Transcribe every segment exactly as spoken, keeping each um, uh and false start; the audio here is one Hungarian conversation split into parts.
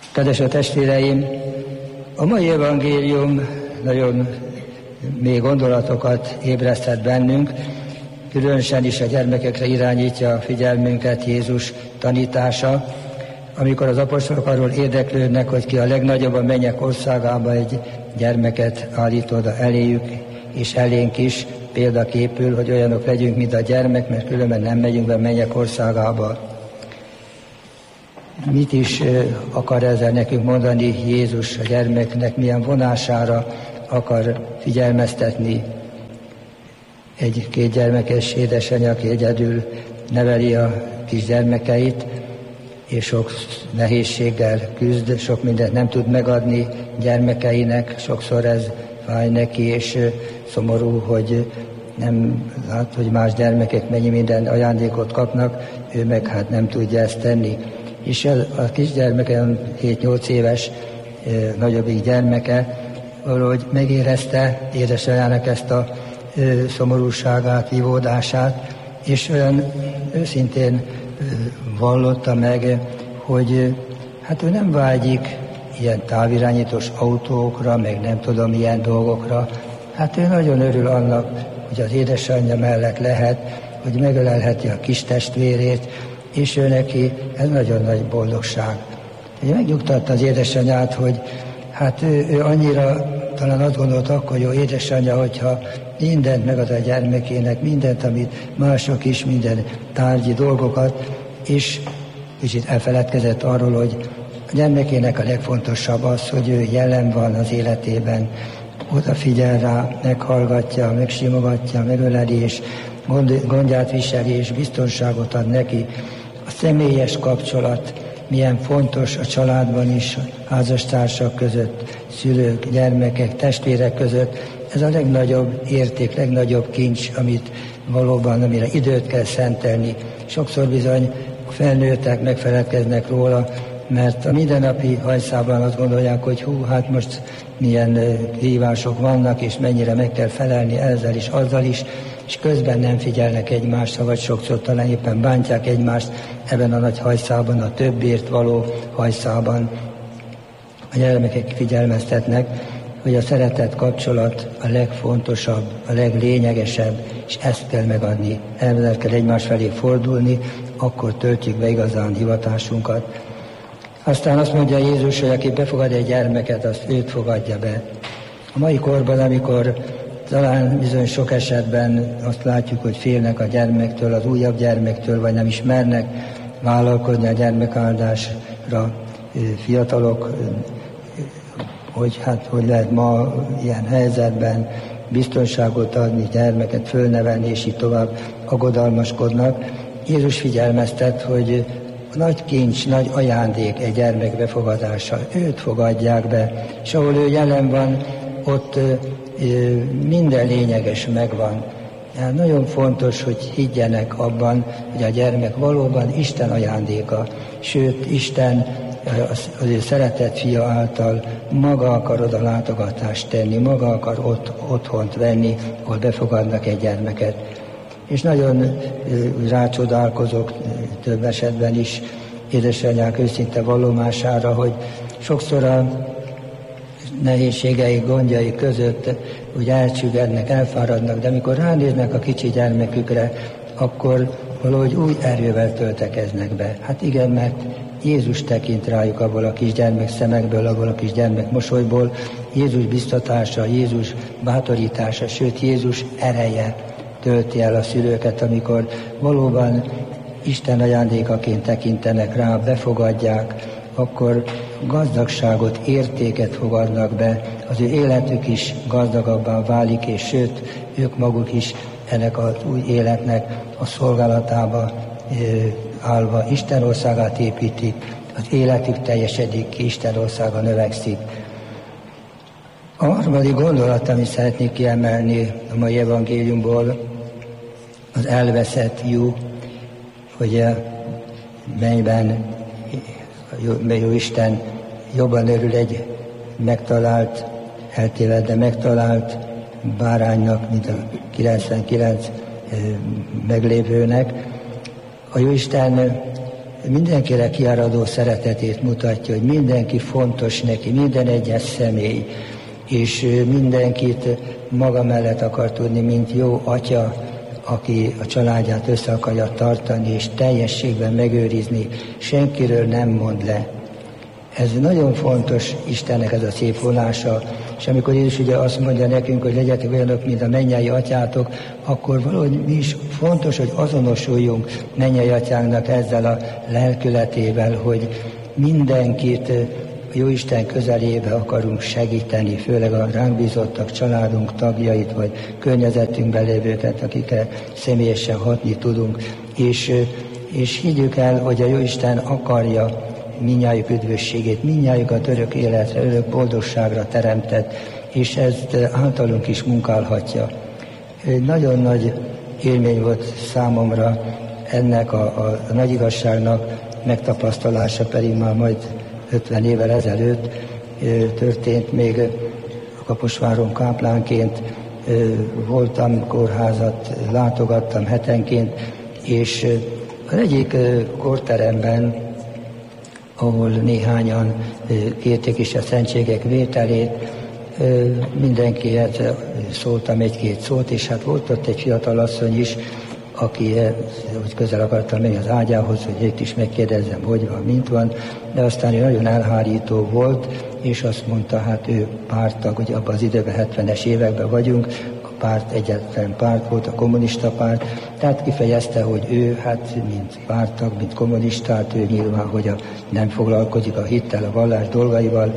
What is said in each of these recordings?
Kedves a testvéreim, a mai evangélium nagyon mély gondolatokat ébresztett bennünk, különösen is a gyermekekre irányítja a figyelmünket Jézus tanítása, amikor az apostolok arról érdeklődnek, hogy ki a legnagyobb a mennyek országába, egy gyermeket állít oda eléjük, és elénk is példaképül, hogy olyanok legyünk, mint a gyermek, mert különben nem megyünk be a mennyek országába. Mit is akar ezzel nekünk mondani Jézus a gyermeknek, milyen vonására akar figyelmeztetni? Egy-két gyermekes édesanyja, aki egyedül neveli a kisgyermekeit, és sok nehézséggel küzd, sok mindent nem tud megadni gyermekeinek, sokszor ez fáj neki, és szomorú, hogy nem lát, hogy más gyermekek mennyi minden ajándékot kapnak, ő meg hát nem tudja ezt tenni. És a kisgyermeke, hét-nyolc éves nagyobbik gyermeke, valahogy megérezte édesanyjának ezt a szomorúságát, vívódását, és olyan őszintén vallotta meg, hogy hát ő nem vágyik ilyen távirányítós autókra, meg nem tudom milyen dolgokra. Hát ő nagyon örül annak, hogy az édesanyja mellett lehet, hogy megölelheti a kis testvérét, és ő neki ez nagyon nagy boldogság. Ugye megnyugtatta az édesanyját, hogy hát ő, ő annyira talán azt gondolta akkor, jó édesanyja, hogyha mindent megad a gyermekének, mindent, amit mások is, minden tárgyi dolgokat, és kicsit elfeledkezett arról, hogy a gyermekének a legfontosabb az, hogy ő jelen van az életében, odafigyel rá, meghallgatja, megsimogatja, megöleli, és gondját viseli, és biztonságot ad neki. A személyes kapcsolat milyen fontos a családban is, házastársak között, szülők, gyermekek, testvérek között. Ez a legnagyobb érték, legnagyobb kincs, amit valóban, amire időt kell szentelni. Sokszor bizony felnőttek, megfeledkeznek róla, mert a mindennapi hajszában azt gondolják, hogy hú, hát most milyen kihívások vannak, és mennyire meg kell felelni ezzel is, azzal is, és közben nem figyelnek egymásra, vagy sokszor talán éppen bántják egymást ebben a nagy hajszában, a többért való hajszában. A gyermekek figyelmeztetnek, hogy a szeretet kapcsolat a legfontosabb, a leglényegesebb, és ezt kell megadni. Ezzel kell egymás felé fordulni, akkor töltjük be igazán hivatásunkat. Aztán azt mondja Jézus, hogy aki befogad egy gyermeket, azt őt fogadja be. A mai korban, amikor talán bizony sok esetben azt látjuk, hogy félnek a gyermektől, az újabb gyermektől, vagy nem is mernek vállalkozni a gyermekáldásra fiatalok, hogy hát hogy lehet ma ilyen helyzetben biztonságot adni, gyermeket fölnevelni, és így tovább aggodalmaskodnak. Jézus figyelmeztet, hogy nagy kincs, nagy ajándék egy gyermek befogadása. Őt fogadják be, és ahol ő jelen van, ott minden lényeges megvan. Hát nagyon fontos, hogy higgyenek abban, hogy a gyermek valóban Isten ajándéka, sőt, Isten az ő szeretett fia által maga akar oda látogatást tenni, maga akar ott, otthont venni, ahol befogadnak egy gyermeket. És nagyon rácsodálkozok több esetben is édesanyák őszinte vallomására, hogy sokszor a nehézségei, gondjai között úgy elcsüggednek, elfáradnak, de amikor ránéznek a kicsi gyermekükre, akkor valahogy új erővel töltekeznek be. Hát igen, mert Jézus tekint rájuk abból a kis gyermek szemekből, abból a kis gyermek mosolyból, Jézus biztatása, Jézus bátorítása, sőt Jézus ereje tölti el a szülőket, amikor valóban Isten ajándékaként tekintenek rá, befogadják, akkor gazdagságot, értéket fogadnak be, az ő életük is gazdagabbá válik, és sőt, ők maguk is ennek az új életnek a szolgálatába állva Isten országát építik, az életük teljesedik ki, Isten országa növekszik. A harmadik gondolat, amit szeretnék kiemelni a mai evangéliumból, az elveszett lyuk, hogy a mennyben jó Isten jobban örül egy megtalált, eltévedt, de megtalált báránynak, mint a kilencvenkilenc meglévőnek. A Jóisten mindenkire kiáradó szeretetét mutatja, hogy mindenki fontos neki, minden egyes személy, és mindenkit maga mellett akar tudni, mint jó atya, aki a családját össze akarja tartani, és teljességben megőrizni, senkiről nem mond le. Ez nagyon fontos Istennek ez a szép vonása, és amikor Jézus ugye azt mondja nekünk, hogy legyetek olyanok, mint a mennyei atyátok, akkor valahogy mi is fontos, hogy azonosuljunk mennyei atyánknak ezzel a lelkületével, hogy mindenkit a Jóisten közelébe akarunk segíteni, főleg a ránk bízottak, családunk tagjait, vagy környezetünkben lévőket, akikkel személyesen hatni tudunk. És, és higgyük el, hogy a Jóisten akarja mindnyájuk üdvösségét, mindnyájukat örök életre, örök boldogságra teremtett, és ezt általunk is munkálhatja. Nagyon nagy élmény volt számomra ennek a, a, a nagy igazságnak megtapasztalása, pedig már majd ötven évvel ezelőtt történt, még a Kaposváron káplánként voltam, kórházat látogattam hetenként, és az egyik kórteremben, ahol néhányan kérték is a szentségek vételét, mindenkihez szóltam egy-két szót, és hát volt ott egy fiatal asszony is, aki hogy közel akartam menni az ágyához, hogy itt is megkérdezzem, hogy van, mint van, de aztán ő nagyon elhárító volt, és azt mondta, hát ő párttag, hogy abban az időben, hetvenes években vagyunk, a párt egyetlen párt volt, a kommunista párt, tehát kifejezte, hogy ő, hát mint párttag, mint kommunistát, ő nyilván, hogy a, nem foglalkozik a hittel, a vallás dolgaival,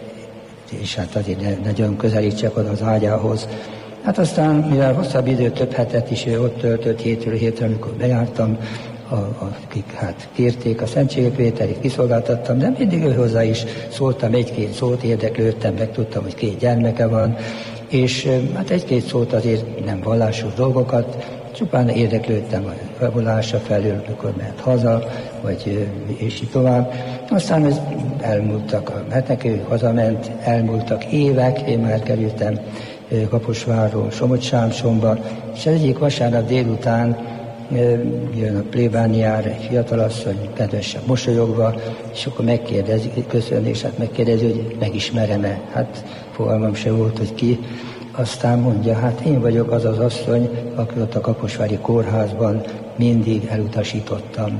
és hát azért ne, nagyon közelítsek oda az ágyához. Hát aztán, mivel hosszabb idő, több hetet is ő ott töltött hétről hétre, amikor bejártam, a, a, akik hát kérték a szentségek vételét, kiszolgáltattam, de mindig ő hozzá is szóltam egy-két szót, érdeklődtem, megtudtam, hogy két gyermeke van, és hát egy-két szót azért nem vallásos dolgokat, csupán érdeklődtem a volása felől, mikor mehet haza, vagy és így tovább. Aztán ez elmúltak a hetek, ő hazament, elmúltak évek, én már kerültem Kaposvárról Somogy-Sámsonba, és az egyik vasárnap délután jön a plébániára egy fiatalasszony, kedvesen mosolyogva, és akkor megkérdezi, köszön, és hát megkérdezi, hogy megismerem-e. Hát fogalmam se volt, hogy ki. Aztán mondja, hát én vagyok az az asszony, aki ott a kaposvári kórházban mindig elutasítottam.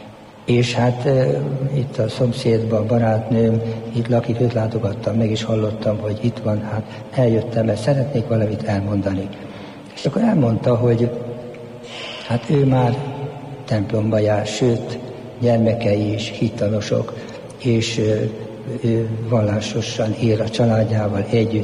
És hát e, itt a szomszédban barátnőm, itt lakik, őt látogattam, meg is hallottam, hogy itt van, hát eljöttem, mert szeretnék valamit elmondani. És akkor elmondta, hogy hát ő már templomba jár, sőt, gyermekei is hittanosok, és ő, ő vallásosan él a családjával együtt.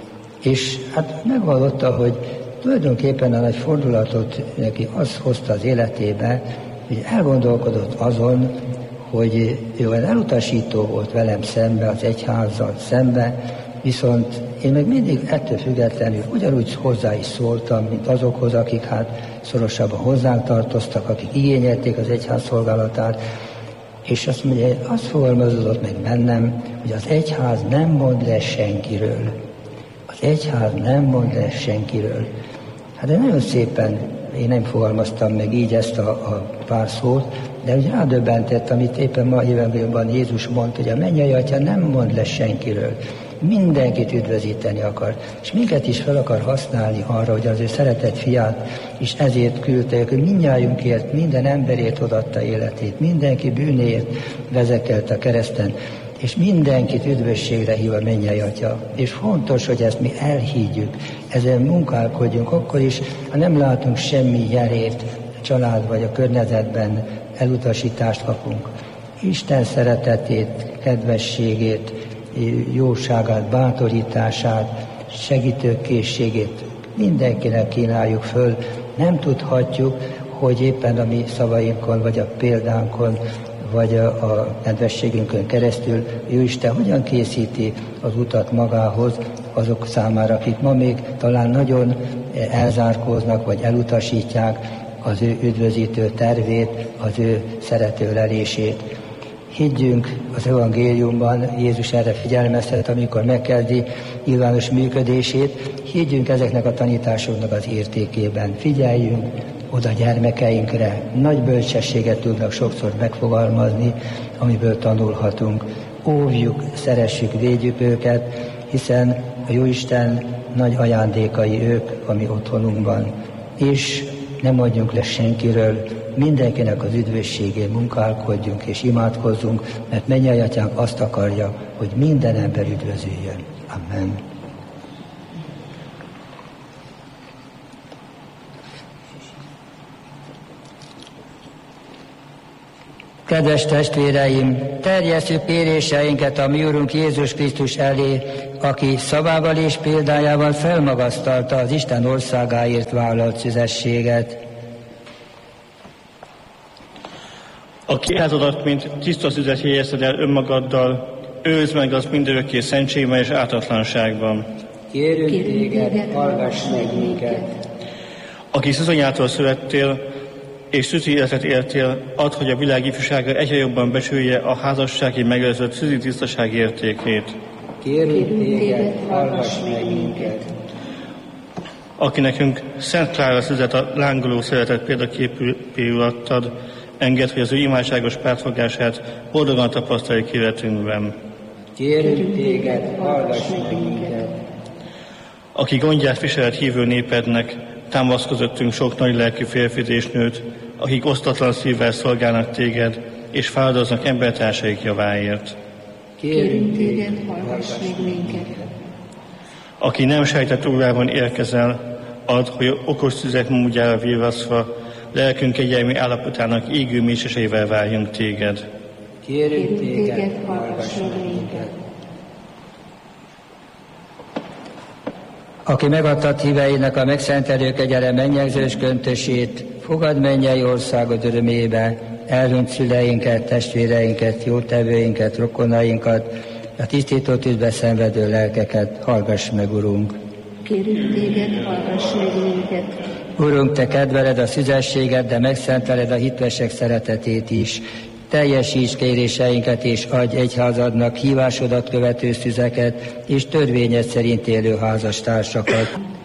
És hát megvallotta, hogy tulajdonképpen a nagy fordulatot neki az hozta az életébe, hogy elgondolkodott azon, hogy ő olyan elutasító volt velem szembe, az egyházzal szembe, viszont én meg mindig ettől függetlenül ugyanúgy hozzá is szóltam, mint azokhoz, akik hát szorosabban hozzánk tartoztak, akik igényelték az egyház szolgálatát, és azt mondja, azt fogalmazódott meg bennem, hogy az egyház nem mond le senkiről. Az egyház nem mond le senkiről. Hát de nagyon szépen én nem fogalmaztam meg így ezt a, a pár szót, de úgy rádöbbentett, amit éppen ma években Jézus mondta, hogy a mennyei atya nem mond le senkiről. Mindenkit üdvözíteni akar, és minket is fel akar használni arra, hogy az ő szeretett fiát, és ezért küldte, hogy mindnyájunkért, minden emberért odaadta életét, mindenki bűnéért vezekelte a kereszten, és mindenkit üdvösségre hív a mennyei atya. És fontos, hogy ezt mi elhiggyük, ezen munkálkodjunk, akkor is, ha nem látunk semmi jelét a család vagy a környezetben, elutasítást kapunk. Isten szeretetét, kedvességét, jóságát, bátorítását, segítőkészségét mindenkinek kínáljuk föl. Nem tudhatjuk, hogy éppen a mi szavainkon, vagy a példánkon, vagy a, a nedvességünkön keresztül Jóisten hogyan készíti az utat magához azok számára, akik ma még talán nagyon elzárkóznak, vagy elutasítják az ő üdvözítő tervét, az ő szeretőlelését. Higgyünk az evangéliumban, Jézus erre figyelmeztet, amikor megkezdi nyilvános működését, higgyünk ezeknek a tanításoknak az értékében. Figyeljünk, oda gyermekeinkre. Nagy bölcsességet tudnak sokszor megfogalmazni, amiből tanulhatunk. Óvjuk, szeressük, védjük őket, hiszen a Jóisten nagy ajándékai ők a mi otthonunkban. És nem mondjunk le senkiről, mindenkinek az üdvösségén munkálkodjunk és imádkozzunk, mert mennyei Atyánk azt akarja, hogy minden ember üdvözüljön. Amen. Kedves testvéreim, terjesszük kéréseinket a mi Urunk Jézus Krisztus elé, aki szavával és példájával felmagasztalta az Isten országáért vállalt szüzességet. Aki áldozat, mint tiszta szüzet helyezted el önmagaddal, őrizd meg az mindörökké szentségben és ártatlanságban. Kérünk téged, hallgass meg minket. Aki szüzanyától születtél, és szüzi életet éltél, add, hogy a világ ifjúsága egyre jobban becsülje a házassági megőrzött szüzi tisztaság értékét. Kérünk téged, hallgass meg minket. Aki nekünk Szent Klára szüzet a lángoló szeretet példaképül adtad, engedd, hogy az ő imádságos pártfogását boldogan tapasztaljuk életünkben. Kérünk téged, hallgass meg minket. Aki gondját viseled hívő népednek, támaszkodottunk sok nagy lelkű férfit és nőt, akik osztatlan szívvel szolgálnak téged, és fáradoznak embertársaik javáért. Kérünk téged, hallgass meg minket. Aki nem sejtett órában érkezel, add, hogy okos szüzek módjára virrasztva, lelkünk kegyelmi állapotának égő mécseseivel várjunk téged. Kérünk téged, hallgass meg minket. Aki megadta híveinek a megszentelő kegyelem mennyegzős köntösét, fogad mennyei országod örömébe, elhunyt szüleinket, testvéreinket, jótevőinket, rokonainkat, a tisztító tűzbe szenvedő lelkeket, hallgass meg, Urunk. Kérünk téged, hallgass meg minket. Urunk, te kedveled a szüzességet, de megszenteled a hitvesek szeretetét is. Teljesíts kéréseinket, és adj egyházadnak hívásodat követő szüzeket, és törvényed szerint élő házastársakat.